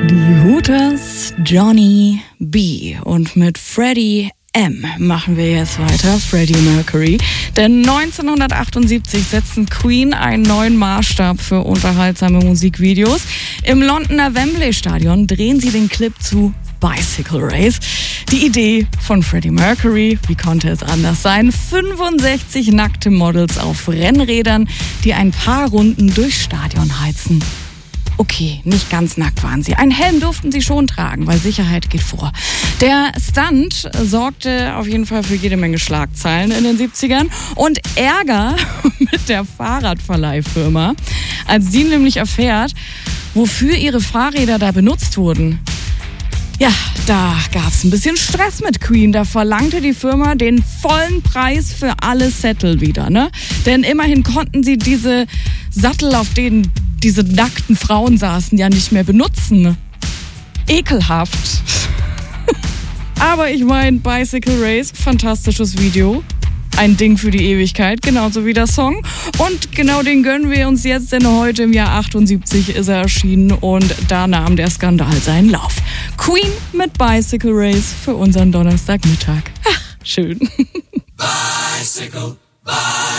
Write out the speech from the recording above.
Die Hooters, Johnny B. Und mit Freddie M. machen wir jetzt weiter, Freddie Mercury. Denn 1978 setzten Queen einen neuen Maßstab für unterhaltsame Musikvideos. Im Londoner Wembley Stadion drehen sie den Clip zu Bicycle Race. Die Idee von Freddie Mercury, wie konnte es anders sein? 65 nackte Models auf Rennrädern, die ein paar Runden durchs Stadion heizen. Okay, nicht ganz nackt waren sie. Einen Helm durften sie schon tragen, weil Sicherheit geht vor. Der Stunt sorgte auf jeden Fall für jede Menge Schlagzeilen in den 70ern und Ärger mit der Fahrradverleihfirma, als die nämlich erfährt, wofür ihre Fahrräder da benutzt wurden. Ja, da gab's ein bisschen Stress mit Queen. Da verlangte die Firma den vollen Preis für alle Sättel wieder, ne? Denn immerhin konnten sie diese Sattel, auf denen diese nackten Frauen saßen, ja nicht mehr benutzen. Ekelhaft. Aber ich meine, Bicycle Race, fantastisches Video. Ein Ding für die Ewigkeit, genauso wie der Song. Und genau den gönnen wir uns jetzt, denn heute im Jahr 78 ist er erschienen und da nahm der Skandal seinen Lauf. Queen mit Bicycle Race für unseren Donnerstagmittag. Ach, schön. Bicycle, bicycle.